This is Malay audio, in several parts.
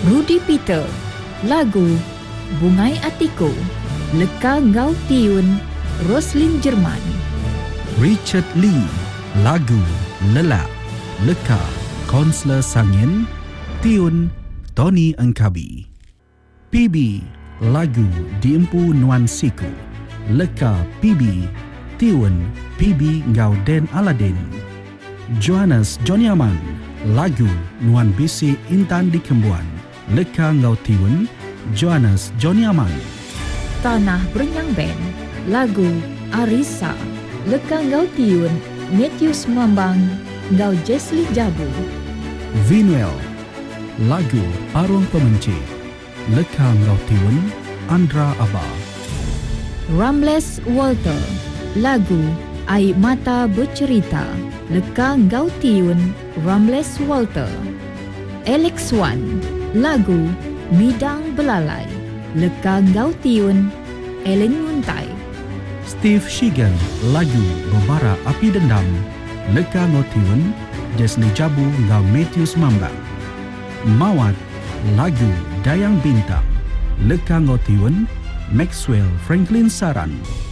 Rudy Peter, lagu Bungai Atiko, Leka Ngau Tiun, Roslyn Jerman. Richard Lee, lagu Lelap, Leka Konsler Sangin, Tiun Tony Engkabi. PB, lagu Diempu Nuan Siku, Leka PB, Tiun PB Ngau Den Aladin. Johannes Joniaman, lagu Nuan BC Intan di Kembuan, Leka Ngau Tiun Johannes Joniaman. Tanah Berenyang Band, lagu Arisa, Leka Ngau Tiun Matthews Mambang Ngau Jesli Jabu. Vinuel, lagu Arung Pemenci, Leka Ngau Tiun Andra Abah. Ramles Walter, lagu Air Mata Bercerita, Leka Ngau Tiun Ramles Walter. Alex Wan, lagu Midang Belalai, Leka Ngau Tiun Ellen Muntai. Steve Shigan, lagu Bebara Api Dendam, Leka Ngau Tiun Jesli Jabu Ngau Matthews Mambang. Mawat, lagu Dayang Bintang, Leka Ngau Tiun Maxwell Franklin Saran.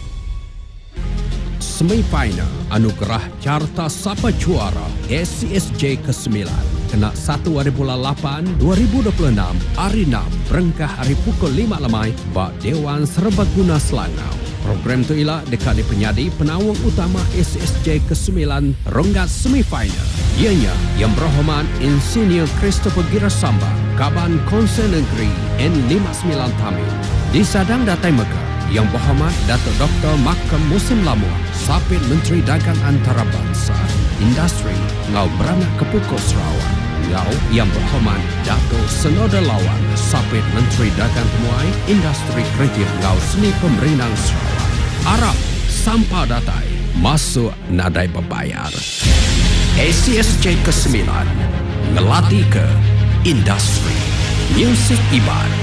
Semifinal Anugerah Carta Sapa Juara SCSJ ke-9 kena 1 hari bulan 8 2026 hari 6 berengkah hari pukul 5 lemai bak Dewan Serbaguna Selangau. Program tu ialah dekat di penyadi penawang utama SCSJ ke-9 ronggat semifinal. Ianya Yang Berhormat Insinyur Christopher Girasamba, Kaban Konsel Negeri N59 Tamil. Di Sadang Datai Mekah, Yang Berhormat Datuk Dr. Makam Musim Lamuan, Sapit Menteri Dagang Antarabangsa, Industri Ngau Beranak Kepukul Sarawak. Ngau Yang Berhormat Datuk Senoda Lawan, Sapit Menteri Dagang Temuai, Industri Kreatif Ngau Seni Pemerintah Sarawak. Arab Sampah Datai masuk nadai berbayar. ACSJ ke-9 ngelatih ke industri. Muzik Iban